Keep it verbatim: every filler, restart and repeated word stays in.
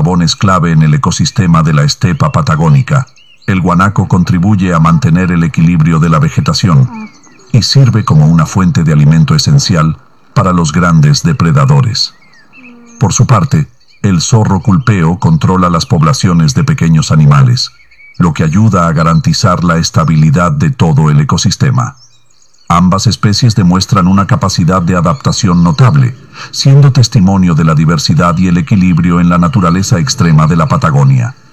eslabón es clave en el ecosistema de la estepa patagónica. El guanaco contribuye a mantener el equilibrio de la vegetación y sirve como una fuente de alimento esencial para los grandes depredadores. Por su parte, el zorro culpeo controla las poblaciones de pequeños animales, lo que ayuda a garantizar la estabilidad de todo el ecosistema. Ambas especies demuestran una capacidad de adaptación notable, siendo testimonio de la diversidad y el equilibrio en la naturaleza extrema de la Patagonia.